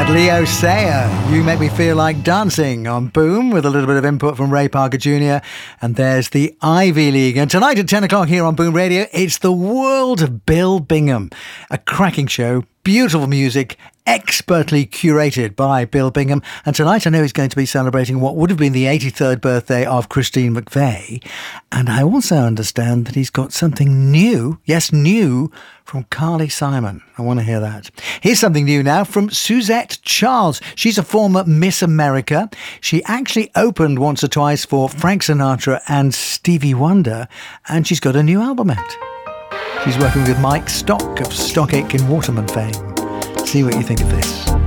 Leo Sayer, You Make Me Feel Like Dancing on Boom, with a little bit of input from Ray Parker Jr. And there's the Ivy League. And tonight at 10 o'clock here on Boom Radio, it's The World of Bill Bingham. A cracking show, beautiful music, expertly curated by Bill Bingham. And tonight I know he's going to be celebrating what would have been the 83rd birthday of Christine McVie. And I also understand that he's got something new, yes, new, from Carly Simon. I want to hear that. Here's something new now from Suzette Charles. She's a former Miss America. She actually opened once or twice for Frank Sinatra and Stevie Wonder, and she's got a new album out. She's working with Mike Stock of Stock Aitken Waterman fame. See what you think of this.